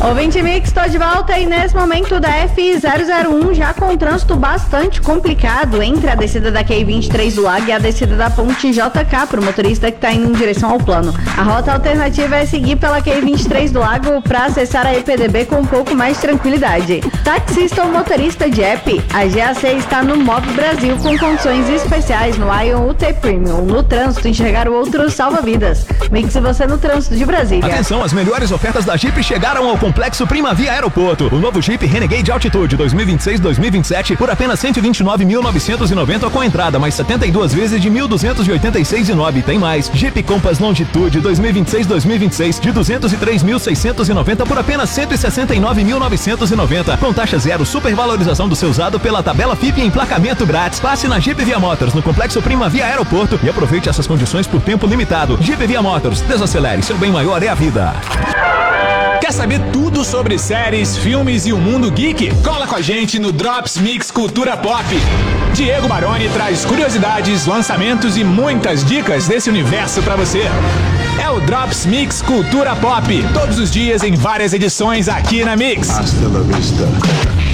Ouvinte Mix, tô de volta e nesse momento da F001 já com trânsito bastante complicado entre a descida da Q23 do Lago e a descida da ponte JK pro motorista que tá indo em direção ao plano. A rota alternativa é seguir pela Q23 do Lago para acessar a EPDB com um pouco mais de tranquilidade. Taxista ou motorista de app, a GAC está no Mob Brasil com condições especiais no Ion UT Premium. No trânsito, enxergar o outro salva-vidas. Mix você no trânsito de Brasília. Atenção, as melhores ofertas da Jeep chegaram ao Complexo Primavia Aeroporto. O novo Jeep Renegade Altitude 2026-2027 por apenas 129.990 com entrada, mais 72 vezes de 1.286,9. Tem mais. Jeep Compass Longitude 2026-2026 de 203.690 por apenas 169.990. Com taxa zero, supervalorização do seu usado pela tabela FIP e emplacamento grátis. Passe na Jeep Via Motors no Complexo Primavia Aeroporto e aproveite essas condições por tempo limitado. Jeep Via Motors, desacelere, seu bem maior é a vida. Quer saber tudo sobre séries, filmes e o mundo geek? Cola com a gente no Drops Mix Cultura Pop. Diego Baroni traz curiosidades, lançamentos e muitas dicas desse universo pra você. É o Drops Mix Cultura Pop, todos os dias em várias edições aqui na Mix. Hasta la vista,